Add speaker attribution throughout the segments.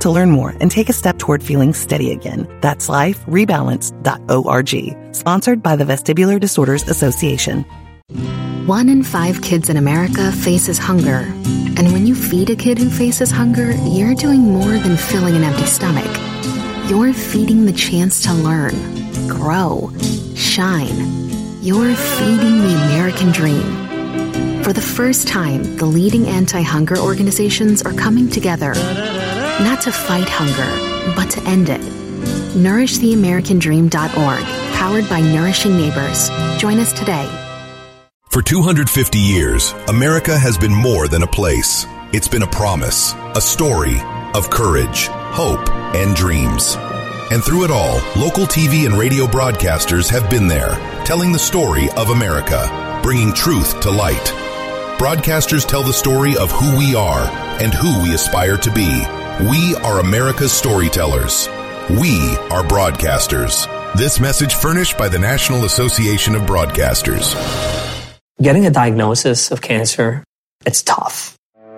Speaker 1: To learn more and take a step toward feeling steady again, that's liferebalance.org. Sponsored by the Vestibular Disorders Association.
Speaker 2: 1 in 5 kids in America faces hunger. And when you feed a kid who faces hunger, you're doing more than filling an empty stomach. You're feeding the chance to learn, grow, shine. You're feeding the American dream. For the first time, the leading anti-hunger organizations are coming together, not to fight hunger, but to end it. NourishTheAmericanDream.org, powered by Nourishing Neighbors. Join us today.
Speaker 3: For 250 years, America has been more than a place. It's been a promise, a story of courage, hope, and dreams. And through it all, local TV and radio broadcasters have been there, telling the story of America, bringing truth to light. Broadcasters tell the story of who we are and who we aspire to be. We are America's storytellers. We are broadcasters. This message furnished by the National Association of Broadcasters.
Speaker 4: Getting a diagnosis of cancer, it's tough.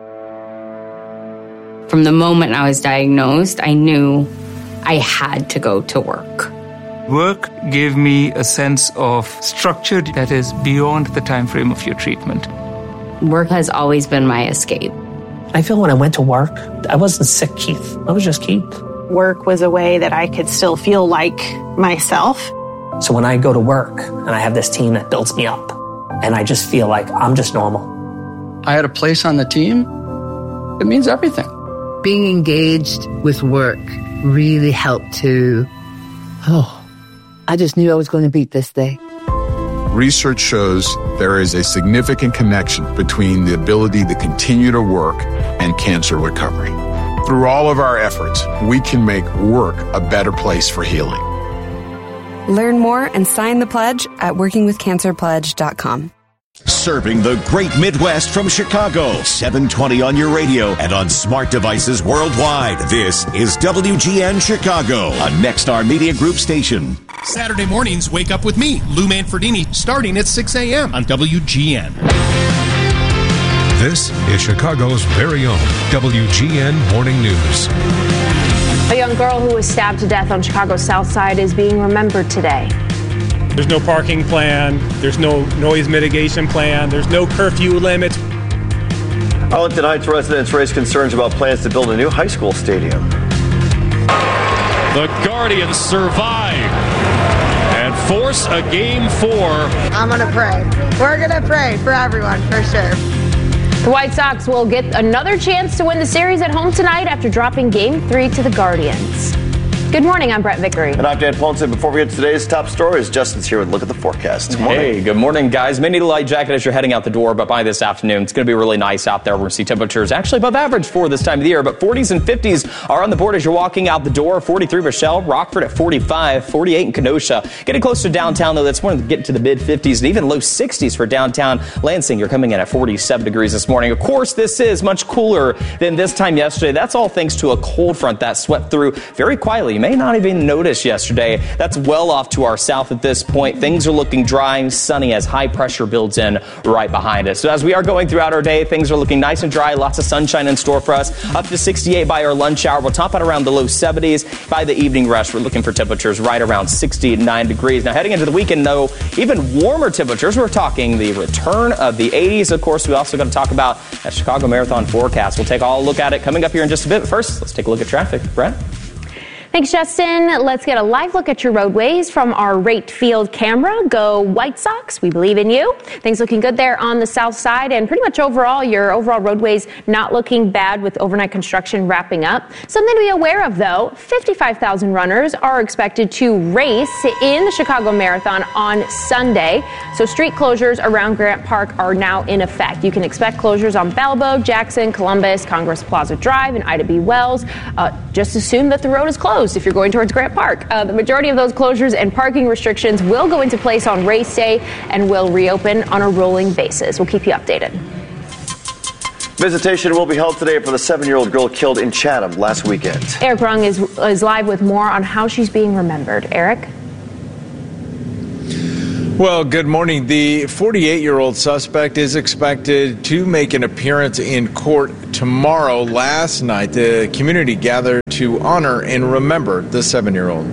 Speaker 5: From the moment I was diagnosed, I knew I had to go to work.
Speaker 6: Work gave me a sense of structure that is beyond the time frame of your treatment.
Speaker 5: Work has always been my escape.
Speaker 4: I feel when I went to work, I wasn't sick Keith. I was just Keith.
Speaker 7: Work was a way that I could still feel like myself.
Speaker 4: So when I go to work and I have this team that builds me up, and I just feel like I'm just normal.
Speaker 8: I had a place on the team. It means everything.
Speaker 9: Being engaged with work really helped to, I just knew I was going to beat this day.
Speaker 10: Research shows there is a significant connection between the ability to continue to work and cancer recovery. Through all of our efforts, we can make work a better place for healing.
Speaker 11: Learn more and sign the pledge at workingwithcancerpledge.com.
Speaker 12: Serving the great Midwest from Chicago, 720 on your radio and on smart devices worldwide. This is WGN Chicago, a Nexstar Media Group station.
Speaker 13: Saturday mornings, wake up with me, Lou Manfredini, starting at 6 a.m. on WGN.
Speaker 14: This is Chicago's very own WGN Morning News.
Speaker 15: A young girl who was stabbed to death on Chicago's South Side is being remembered today.
Speaker 16: There's no parking plan, there's no noise mitigation plan, there's no curfew limit.
Speaker 17: Arlington Heights residents raised concerns about plans to build a new high school stadium.
Speaker 18: The Guardians survive and force a Game 4.
Speaker 19: I'm going to pray. We're going to pray for everyone, for sure.
Speaker 15: The White Sox will get another chance to win the series at home tonight after dropping Game 3 to the Guardians. Good morning, I'm Brett Vickery.
Speaker 17: And I'm Dan Ponce. Before we get to today's top stories, Justin's here with a look at the forecast.
Speaker 20: Good morning. Hey, good morning, guys. May need a light jacket as you're heading out the door, but by this afternoon, it's going to be really nice out there. We're going to see temperatures actually above average for this time of the year, but 40s and 50s are on the board as you're walking out the door. 43 Rochelle, Rockford at 45, 48 in Kenosha. Getting close to downtown, though, that's more than getting to the mid-50s and even low 60s for downtown. Lansing, you're coming in at 47 degrees this morning. Of course, this is much cooler than this time yesterday. That's all thanks to a cold front that swept through very quietly. You may not even notice yesterday. That's well off to our south at this point. Things are looking dry and sunny as high pressure builds in right behind us. So as we are going throughout our day, things are looking nice and dry. Lots of sunshine in store for us. Up to 68 by our lunch hour. We'll top out around the low 70s. By the evening rush, we're looking for temperatures right around 69 degrees. Now heading into the weekend, though, even warmer temperatures. We're talking the return of the 80s. Of course, we also got to talk about that Chicago Marathon forecast. We'll take a look at it coming up here in just a bit. But first, let's take a look at traffic. Brett?
Speaker 15: Thanks, Justin. Let's get a live look at your roadways from our Rate Field camera. Go White Sox. We believe in you. Things looking good there on the south side, and pretty much overall, your overall roadways not looking bad with overnight construction wrapping up. Something to be aware of, though, 55,000 runners are expected to race in the Chicago Marathon on Sunday. So street closures around Grant Park are now in effect. You can expect closures on Bellevue, Jackson, Columbus, Congress Plaza Drive, and Ida B. Wells. Just assume that the road is closed if you're going towards Grant Park. The majority of those closures and parking restrictions will go into place on race day and will reopen on a rolling basis. We'll keep you updated.
Speaker 17: Visitation will be held today for the 7-year-old girl killed in Chatham last weekend.
Speaker 15: Eric Rung is live with more on how she's being remembered. Eric?
Speaker 21: Well, good morning. The 48-year-old suspect is expected to make an appearance in court tomorrow. tomorrow. Last night, the community gathered to honor and remember the 7-year-old.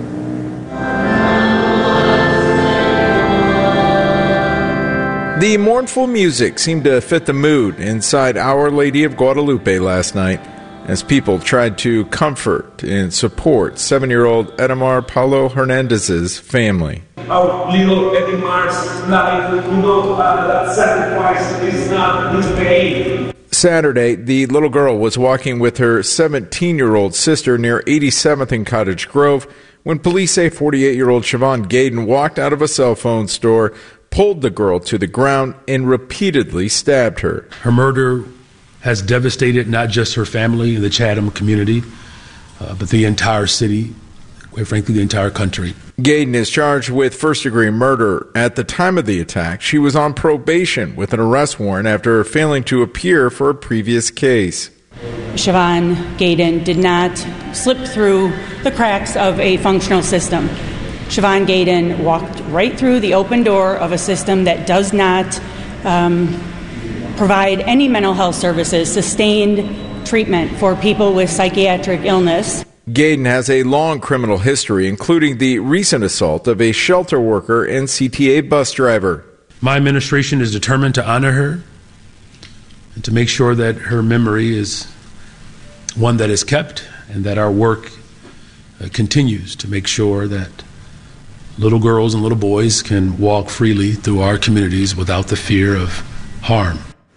Speaker 21: The mournful music seemed to fit the mood inside Our Lady of Guadalupe last night as people tried to comfort and support 7-year-old Edmar Paulo Hernandez's family.
Speaker 22: Our little Edmar's life, that sacrifice is not in vain.
Speaker 21: Saturday, the little girl was walking with her 17-year-old sister near 87th and Cottage Grove when police say 48-year-old Siobhan Gaydon walked out of a cell phone store, pulled the girl to the ground, and repeatedly stabbed her.
Speaker 23: Her murder has devastated not just her family and the Chatham community, but the entire city, quite frankly, the entire country.
Speaker 21: Gaydon is charged with first-degree murder. At the time of the attack, she was on probation with an arrest warrant after failing to appear for a previous case.
Speaker 24: Siobhan Gaydon did not slip through the cracks of a functional system. Siobhan Gaydon walked right through the open door of a system that does not provide any mental health services, sustained treatment for people with psychiatric illness.
Speaker 21: Gaydon has a long criminal history, including the recent assault of a shelter worker and CTA bus driver.
Speaker 23: My administration is determined to honor her and to make sure that her memory is one that is kept and that our work continues to make sure that little girls and little boys can walk freely through our communities without the fear of harm.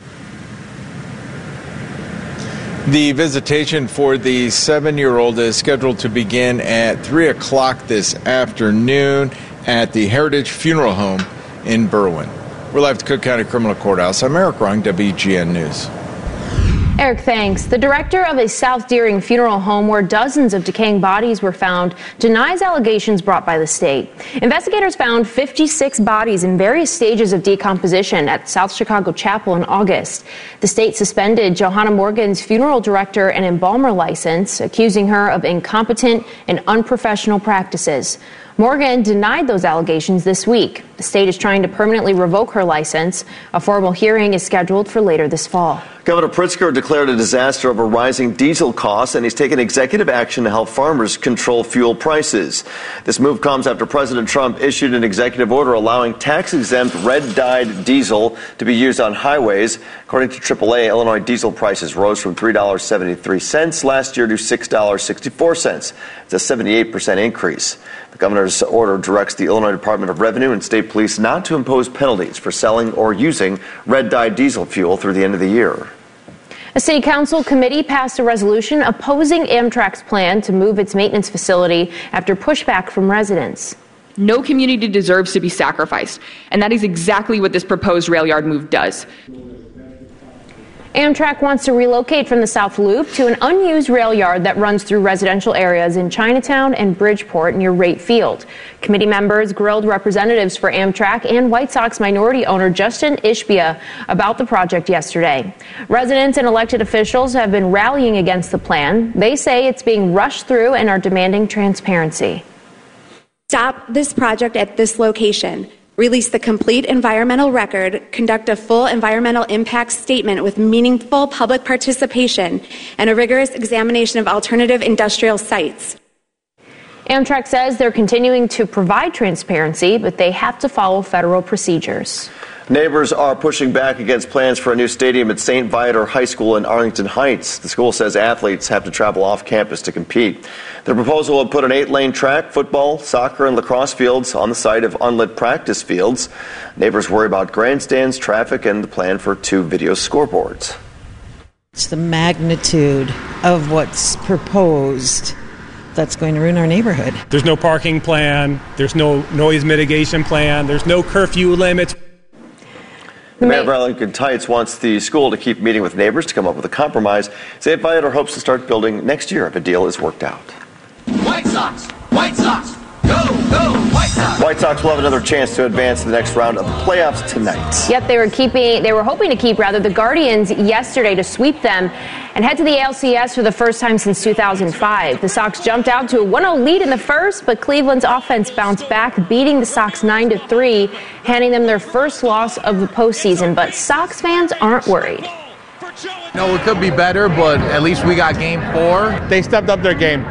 Speaker 21: The visitation for the 7-year-old is scheduled to begin at 3 o'clock this afternoon at the Heritage Funeral Home in Berwyn. We're live at the Cook County Criminal Courthouse. I'm Eric Rung, WGN News.
Speaker 15: Eric, thanks. The director of a South Deering funeral home where dozens of decaying bodies were found denies allegations brought by the state. Investigators found 56 bodies in various stages of decomposition at South Chicago Chapel in August. The state suspended Johanna Morgan's funeral director and embalmer license, accusing her of incompetent and unprofessional practices. Morgan denied those allegations this week. The state is trying to permanently revoke her license. A formal hearing is scheduled for later this fall.
Speaker 17: Governor Pritzker declared a disaster over rising diesel costs, and he's taken executive action to help farmers control fuel prices. This move comes after President Trump issued an executive order allowing tax-exempt red-dyed diesel to be used on highways. According to AAA, Illinois diesel prices rose from $3.73 last year to $6.64. It's a 78% increase. The governor's order directs the Illinois Department of Revenue and state police not to impose penalties for selling or using red-dyed diesel fuel through the end of the year.
Speaker 15: A city council committee passed a resolution opposing Amtrak's plan to move its maintenance facility after pushback from residents.
Speaker 25: No community deserves to be sacrificed, and that is exactly what this proposed rail yard move does.
Speaker 15: Amtrak wants to relocate from the South Loop to an unused rail yard that runs through residential areas in Chinatown and Bridgeport near Wright Field. Committee members grilled representatives for Amtrak and White Sox minority owner Justin Ishbia about the project yesterday. Residents and elected officials have been rallying against the plan. They say it's being rushed through and are demanding transparency.
Speaker 26: Stop this project at this location. Release the complete environmental record, conduct a full environmental impact statement with meaningful public participation, and a rigorous examination of alternative industrial sites.
Speaker 15: Amtrak says they're continuing to provide transparency, but they have to follow federal procedures.
Speaker 17: Neighbors are pushing back against plans for a new stadium at St. Viator High School in Arlington Heights. The school says athletes have to travel off campus to compete. The proposal would put an 8-lane track, football, soccer, and lacrosse fields on the site of unlit practice fields. Neighbors worry about grandstands, traffic, and the plan for 2 video scoreboards.
Speaker 27: It's the magnitude of what's proposed that's going to ruin our neighborhood.
Speaker 16: There's no parking plan. There's no noise mitigation plan. There's no curfew limits.
Speaker 17: The mayor of Arlington Heights wants the school to keep meeting with neighbors to come up with a compromise. St. Viator hopes to start building next year if a deal is worked out.
Speaker 28: White Sox! White Sox! Go, go, White Sox!
Speaker 17: White Sox will have another chance to advance to the next round of the playoffs tonight.
Speaker 15: Yet they were hoping to keep the Guardians yesterday to sweep them and head to the ALCS for the first time since 2005. The Sox jumped out to a 1-0 lead in the first, but Cleveland's offense bounced back, beating the Sox 9-3, handing them their first loss of the postseason. But Sox fans aren't worried.
Speaker 1: No, it could be better, but at least we got game 4.
Speaker 16: They stepped up their game.